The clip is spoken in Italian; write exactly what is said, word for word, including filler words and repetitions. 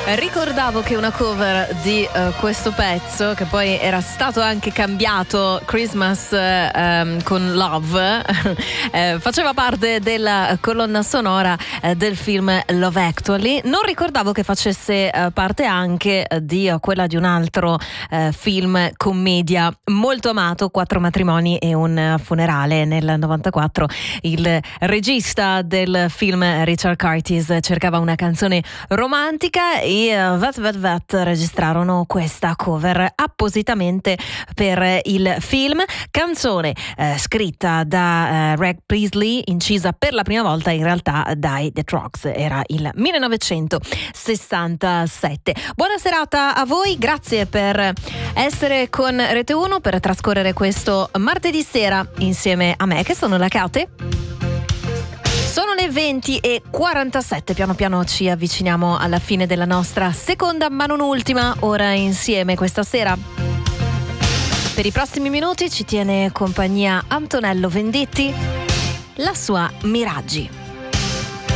Ricordavo che una cover di uh, questo pezzo, che poi era stato anche cambiato, Christmas uh, um, con Love, eh, faceva parte della colonna sonora uh, del film Love Actually. Non ricordavo che facesse uh, parte anche uh, di uh, quella di un altro uh, film commedia molto amato, Quattro matrimoni e un uh, funerale. Nel novantaquattro il regista del film, Richard Curtis, cercava una canzone romantica e Vat Vat Vat registrarono questa cover appositamente per il film, canzone eh, scritta da eh, Greg Priestley, incisa per la prima volta in realtà dai The Troggs, era il millenovecentosessantasette. Buona serata a voi, grazie per essere con Rete uno, per trascorrere questo martedì sera insieme a me, che sono la Cate. Sono le venti e quarantasette, piano piano ci avviciniamo alla fine della nostra seconda ma non ultima ora insieme questa sera. Per i prossimi minuti ci tiene compagnia Antonello Venditti, la sua Miraggi.